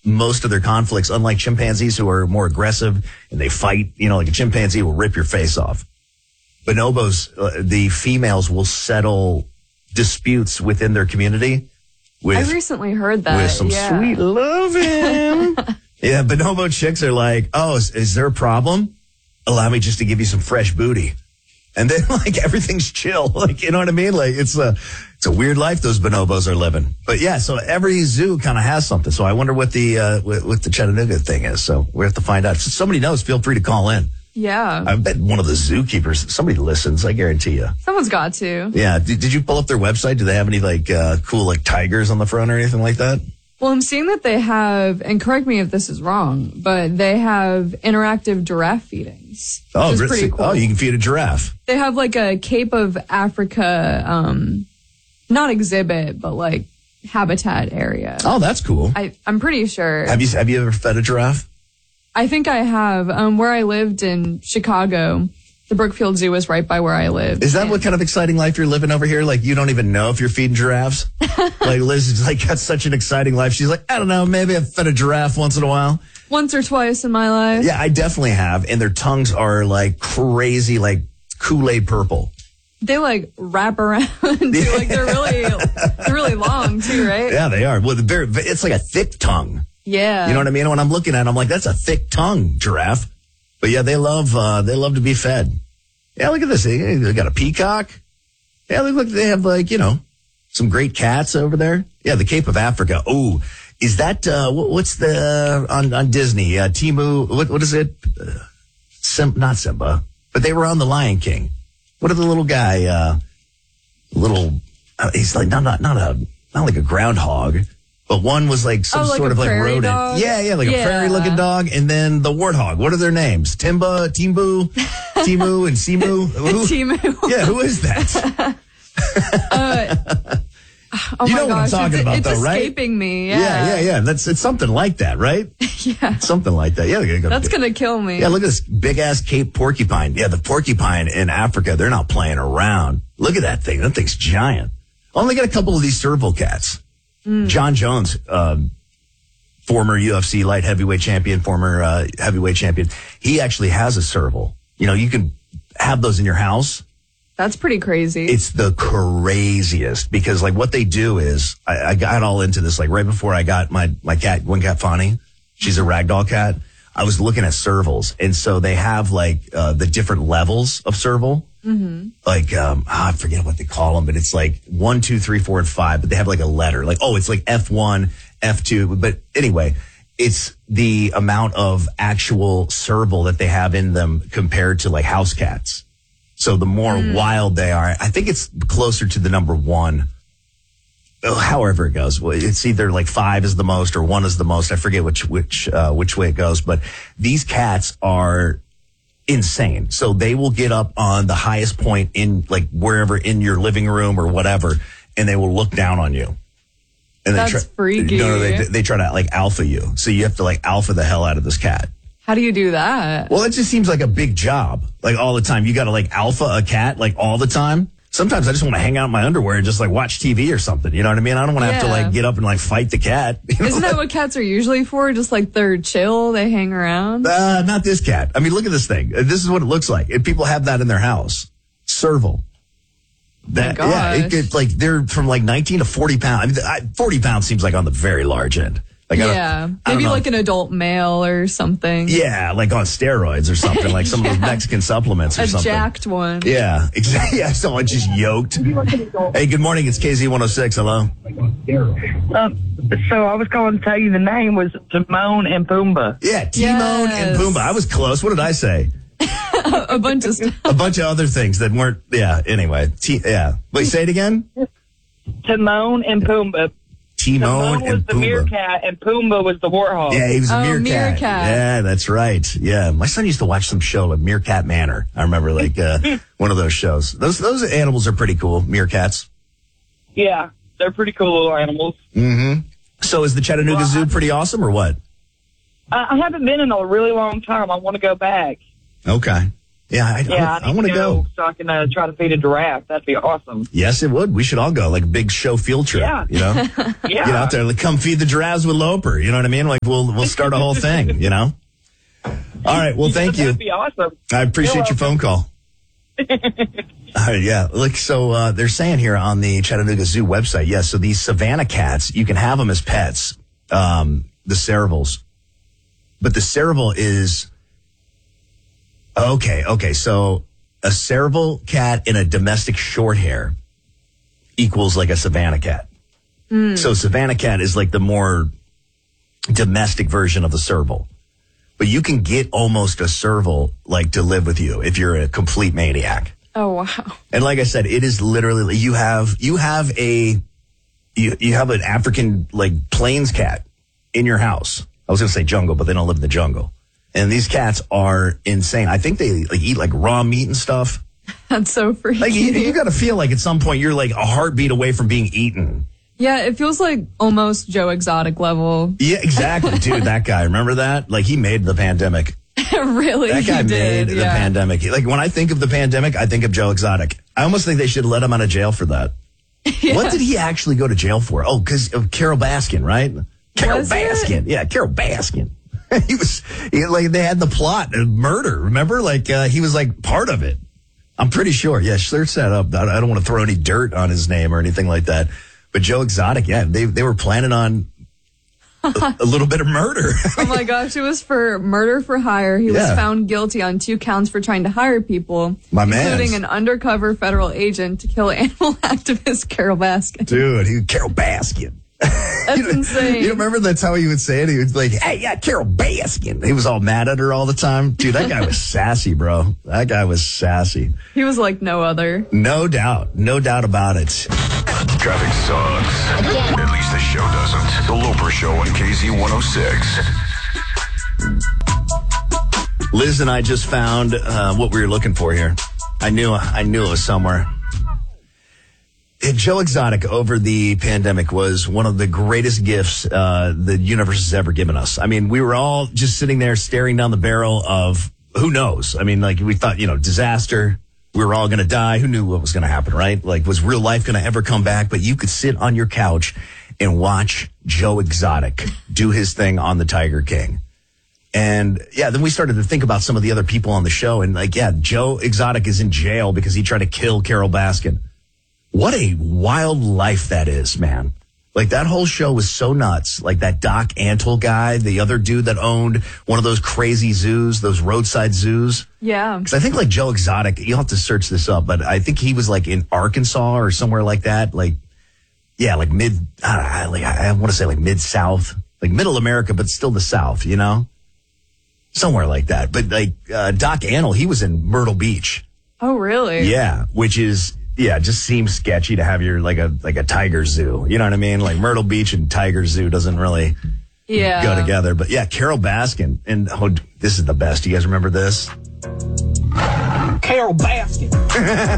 most of their conflicts, unlike chimpanzees who are more aggressive and they fight, like a chimpanzee will rip your face off. Bonobos, the females will settle disputes within their community. I recently heard that. With some sweet loving. Yeah, bonobo chicks are like, oh, is there a problem? Allow me just to give you some fresh booty. And then, everything's chill. You know what I mean? It's a weird life those bonobos are living. But yeah, so every zoo kind of has something. So I wonder what the Chattanooga thing is. So we have to find out. If somebody knows, feel free to call in. Yeah. I bet one of the zookeepers, somebody listens, I guarantee you. Someone's got to. Yeah. Did you pull up their website? Do they have any cool tigers on the front or anything like that? Well, I'm seeing that they have, and correct me if this is wrong, but they have interactive giraffe feedings. Oh, which is pretty cool. Oh, you can feed a giraffe. They have a Cape of Africa, not exhibit, but habitat area. Oh, that's cool. I'm pretty sure. Have you ever fed a giraffe? I think I have. Where I lived in Chicago, the Brookfield Zoo was right by where I lived. Is that what kind of exciting life you're living over here? You don't even know if you're feeding giraffes? Liz is got such an exciting life. She's like, I don't know, maybe I've fed a giraffe once in a while. Once or twice in my life. Yeah, I definitely have. And their tongues are crazy, Kool-Aid purple. They wrap around too. They're really long too, right? Yeah, they are. Well, it's like a thick tongue. Yeah. You know what I mean? When I'm looking at it, I'm like, that's a thick tongue, giraffe. But yeah, they love to be fed. Yeah, look at this. They got a peacock. Yeah, look, they have some great cats over there. Yeah, the Cape of Africa. Oh, is that, what's the, on Disney, Timu, what is it? Not Simba, but they were on The Lion King. What are the little guy, he's not like a groundhog. But one was some sort of rodent. Dog? Yeah, a prairie looking dog. And then the warthog. What are their names? Timu, and Simu? Timu. Yeah, who is that? You know what I'm talking about, though, right? It's escaping me. Yeah. Yeah. It's something like that, right? Yeah. Something like that. Yeah. That's going to kill me. Yeah, look at this big ass Cape porcupine. Yeah, the porcupine in Africa, they're not playing around. Look at that thing. That thing's giant. Only got a couple of these serval cats. John Jones, former UFC light heavyweight champion, former heavyweight champion. He actually has a serval. You can have those in your house. That's pretty crazy. It's the craziest because what they do is I got all into this right before I got my cat, Gwen Cat Fani. She's a ragdoll cat. I was looking at servals. And so they have the different levels of serval. Mm-hmm. I forget what they call them, but it's 1, 2, 3, 4, and 5, but they have a letter. It's F1, F2. But anyway, it's the amount of actual serval that they have in them compared to house cats. So the more wild they are, I think it's closer to the number 1. However it goes. It's either 5 is the most or 1 is the most. I forget which way it goes, but these cats are insane. So they will get up on the highest point in wherever in your living room or whatever, and they will look down on you. And that's freaky. No, they try to alpha you. So you have to alpha the hell out of this cat. How do you do that? Well, it just seems like a big job. All the time. You got to alpha a cat all the time. Sometimes I just want to hang out in my underwear and just watch TV or something. You know what I mean? I don't want to have to get up and fight the cat. Isn't that what cats are usually for? Just they're chill, they hang around? Not this cat. I mean, look at this thing. This is what it looks like. And people have that in their house. Serval. That, yeah, it gets they're from 19 to 40 pounds. 40 pounds seems on the very large end. Maybe an adult male or something. Yeah, on steroids or something, some of those Mexican supplements or something. A jacked one. Yeah, exactly. Yeah, someone just yoked. Hey, good morning. It's KZ106. Hello. So I was calling to tell you the name was Timon and Pumbaa. Yeah, Timon and Pumbaa. I was close. What did I say? A bunch of stuff. A bunch of other things that weren't, anyway. Wait, say it again? Timon and Pumbaa. Timon was and the Pumbaa. meerkat and Pumbaa was the warthog. Yeah, he was a meerkat. Meerkat. Yeah, that's right. Yeah, my son used to watch some show like Meerkat Manor. I remember one of those shows. Those animals are pretty cool, meerkats. Yeah, they're pretty cool little animals. Mm-hmm. So is the Chattanooga Zoo pretty awesome or what? I haven't been in a really long time. I want to go back. Okay. Yeah, I want to go. So I can try to feed a giraffe. That'd be awesome. Yes, it would. We should all go, like a big show field trip. Yeah. You know, Yeah. get out there, like, come feed the giraffes with Loper. You know what I mean? Like we'll start a whole thing. You know. All right. Well, thank you. That'd be awesome. I appreciate your phone call. Yeah. Like, so they're saying here on the Chattanooga Zoo website, yes. So these Savannah cats, you can have them as pets. The Servals, but the Serval is okay. So a Serval cat in a domestic short hair equals like a Savannah cat. So Savannah cat is like the more domestic version of the Serval. But you can get almost a Serval like to live with you if you're a complete maniac. Oh, wow. And like I said, it is literally you have an African like plains cat in your house. I was going to say jungle, but they don't live in the jungle. And these cats are insane. I think they like eat like raw meat and stuff. That's so freaky. Like you got to feel like at some point you're like a heartbeat away from being eaten. Yeah, it feels like almost Joe Exotic level. Yeah, exactly, dude. That guy, remember that? Like he made the pandemic. Really? That guy he made did, the pandemic. Like when I think of the pandemic, I think of Joe Exotic. I almost think they should let him out of jail for that. Yeah. What did he actually go to jail for? Oh, because of Carol Baskin, right? Carol Baskin. Yeah, Carol Baskin. They had the plot of murder. Remember? Like, he was like part of it. I'm pretty sure. Yeah, search that up. I don't want to throw any dirt on his name or anything like that. But Joe Exotic, yeah, they were planning on a little bit of murder. Oh my gosh, it was for murder for hire. He was found guilty on 2 counts for trying to hire people, including an undercover federal agent to kill animal activist Carol Baskin. Dude, Carol Baskin. That's insane. You remember that's how he would say it? He was like, hey, yeah, Carol Baskin. He was all mad at her all the time. Dude, that guy was sassy, bro. That guy was sassy. He was like no other. No doubt. No doubt about it. Traffic sucks. At least the show doesn't. The Loper Show on KZ 106. Liz and I just found what we were looking for here. I knew it was somewhere. Joe Exotic over the pandemic was one of the greatest gifts the universe has ever given us. I mean, we were all just sitting there staring down the barrel of who knows. I mean, like we thought, disaster. We were all going to die. Who knew what was going to happen, right? Like, was real life going to ever come back? But you could sit on your couch and watch Joe Exotic do his thing on the Tiger King. And yeah, then we started to think about some of the other people on the show. And like, yeah, Joe Exotic is in jail because he tried to kill Carol Baskin. What a wild life that is, man. Like that whole show was so nuts. Like that Doc Antle guy, the other dude that owned one of those crazy zoos, those roadside zoos. Yeah. Because I think like Joe Exotic, you'll have to search this up, but I think he was like in Arkansas or somewhere like that. Like, yeah, like I want to say like mid-South, like middle America, but still the South, somewhere like that. But like Doc Antle, he was in Myrtle Beach. Oh, really? Yeah, which is... Yeah, it just seems sketchy to have your like a tiger zoo. You know what I mean? Like Myrtle Beach and Tiger Zoo doesn't really go together. But yeah, Carol Baskin. And this is the best. You guys remember this? Carol Baskin.